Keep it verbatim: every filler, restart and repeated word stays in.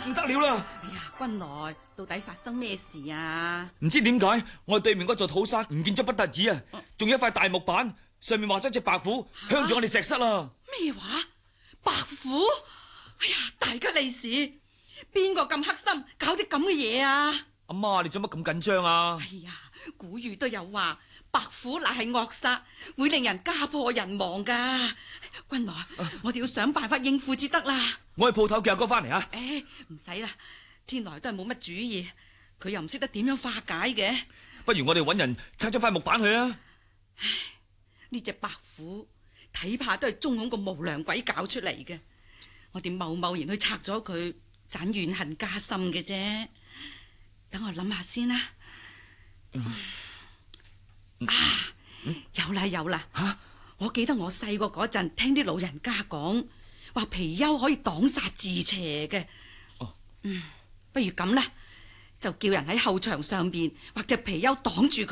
唔得了啦！ 哎呀，君來，到底發生咩事啊？ 唔知點解我哋對面嗰座土山唔見咗不特止啊，仲有一塊大木板，上面畫咗隻白虎，向住我哋石室啦！ 咩話？白虎？哎呀，大吉利是！邊個咁黑心，搞啲咁嘅嘢啊？ 阿媽，你做乜咁緊張啊？ 哎呀，古語都有話，白虎乃係惡煞，會令人家破人亡噶。君來，啊、我哋要想辦法應付至得啦。 我去鋪頭叫阿哥翻嚟啊！ 誒，唔使啦，天來都係冇乜主意，佢又唔識得點樣化解嘅。 不如我哋搵人拆咗塊木板去啊！ 唉，呢隻白虎睇怕都係中央個無良鬼搞出嚟嘅。我哋貿貿然去拆咗佢，盞怨恨加深嘅啫。等我諗下先啦。嗯、啊，嗯、有啦有啦！吓、啊，我記得我細個嗰陣聽啲老人家講，話貔貅可以擋煞治邪嘅。哦，嗯，不如咁啦，就叫人喺後牆上邊畫隻貔貅擋住佢。